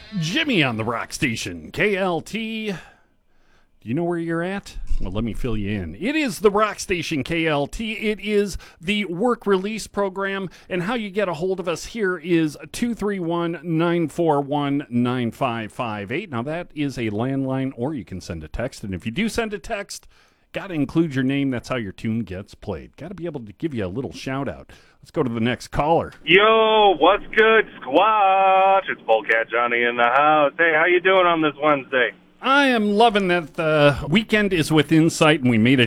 Jimmy on the rock station, KLT. Do you know where you're at? Well, let me fill you in. It is the rock station, KLT. It is the work release program. And how you get a hold of us here is 231-941-9558. Now, that is a landline, or you can send a text. And if you do send a text, got to include your name. That's how your tune gets played. Got to be able to give you a little shout out. Let's go to the next caller. Yo, what's good, Squatch? It's Polecat Johnny in the house. Hey, how you doing on this Wednesday? I am loving that the weekend is with Insight, and we made it